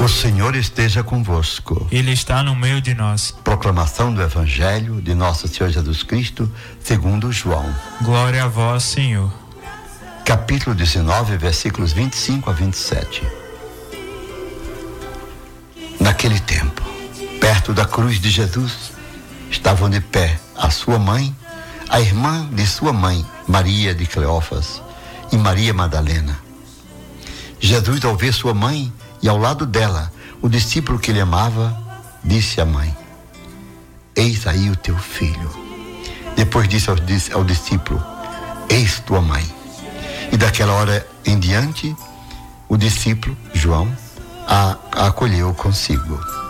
O Senhor esteja convosco. Ele está no meio de nós. Proclamação do Evangelho de Nosso Senhor Jesus Cristo, segundo João. Glória a vós, Senhor. Capítulo 19, versículos 25 a 27. Naquele tempo, perto da cruz de Jesus, estavam de pé a sua mãe, a irmã de sua mãe, Maria de Cleófas, e Maria Madalena. Jesus, ao ver sua mãe e ao lado dela o discípulo que ele amava, disse à mãe: eis aí o teu filho. Depois disse ao discípulo: eis tua mãe. E daquela hora em diante, o discípulo, João, a acolheu consigo.